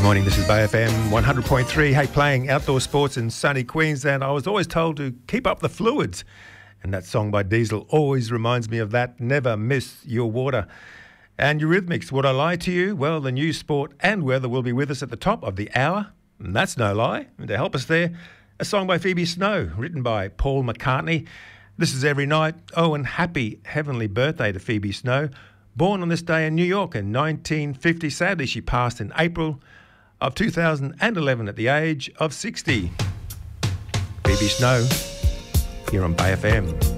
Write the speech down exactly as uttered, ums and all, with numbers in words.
Morning, this is Bay F M one hundred point three. Hey, playing outdoor sports in sunny Queensland. I was always told to keep up the fluids. And that song by Diesel always reminds me of that. Never miss your water. And Eurythmics, would I lie to you? Well, the news, sport and weather will be with us at the top of the hour. And that's no lie. And to help us there, a song by Phoebe Snow, written by Paul McCartney. This is Every Night. Oh, and happy heavenly birthday to Phoebe Snow. Born on this day in New York in nineteen fifty. Sadly, she passed in April of two thousand eleven at the age of sixty. Phoebe Snow, here on Bay F M.